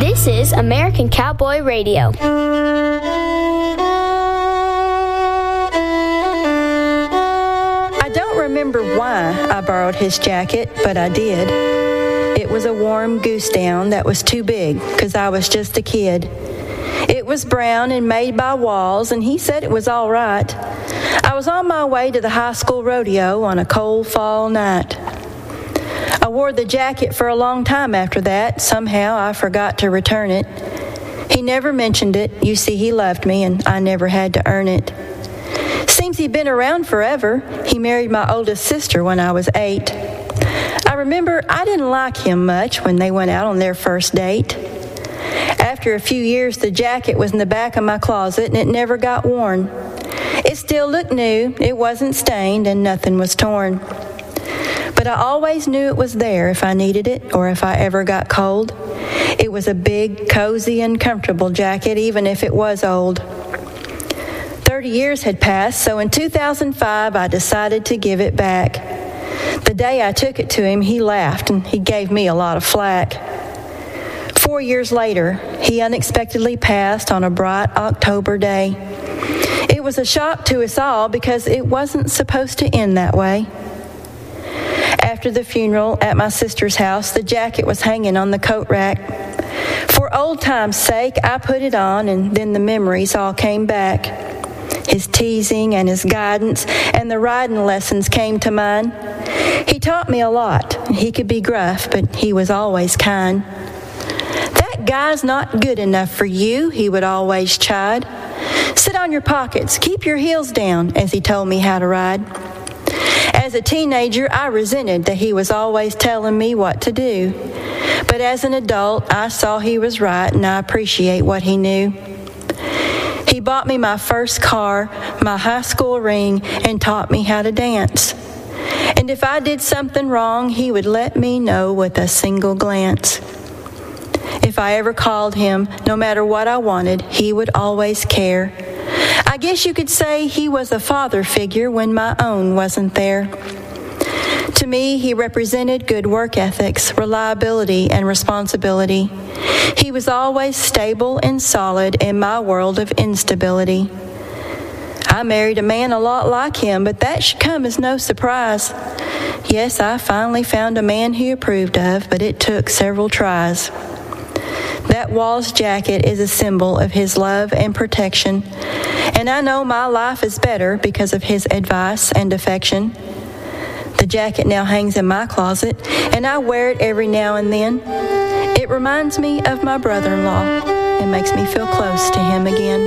This is American Cowboy Radio. I don't remember why I borrowed his jacket, but I did. It was a warm goose down that was too big, 'cause I was just a kid. It was brown and made by Walls, and he said it was all right. I was on my way to the high school rodeo on a cold fall night. I wore the jacket for a long time after that. Somehow I forgot to return it. He never mentioned it. You see, he loved me, and I never had to earn it. Seems he'd been around forever. He married my oldest sister when I was 8. I remember I didn't like him much when they went out on their first date. After a few years, the jacket was in the back of my closet, and it never got worn. It still looked new. It wasn't stained, and nothing was torn. But I always knew it was there if I needed it or if I ever got cold. It was a big, cozy, and comfortable jacket, even if it was old. 30 years had passed, so in 2005 I decided to give it back. The day I took it to him, he laughed, and he gave me a lot of flack. 4 years later, he unexpectedly passed on a bright October day. It was a shock to us all because it wasn't supposed to end that way. After the funeral at my sister's house, the jacket was hanging on the coat rack. For old time's sake, I put it on, and then the memories all came back. His teasing and his guidance and the riding lessons came to mind. He taught me a lot. He could be gruff, but he was always kind. "That guy's not good enough for you," he would always chide. "Sit on your pockets, keep your heels down," as he told me how to ride. As a teenager, I resented that he was always telling me what to do. But as an adult, I saw he was right, and I appreciate what he knew. He bought me my first car, my high school ring, and taught me how to dance. And if I did something wrong, he would let me know with a single glance. If I ever called him, no matter what I wanted, he would always care. I guess you could say he was a father figure when my own wasn't there. To me, he represented good work ethics, reliability, and responsibility. He was always stable and solid in my world of instability. I married a man a lot like him, but that should come as no surprise. Yes, I finally found a man he approved of, but it took several tries. That Walls jacket is a symbol of his love and protection, and I know my life is better because of his advice and affection. The jacket now hangs in my closet, and I wear it every now and then. It reminds me of my brother-in-law and makes me feel close to him again.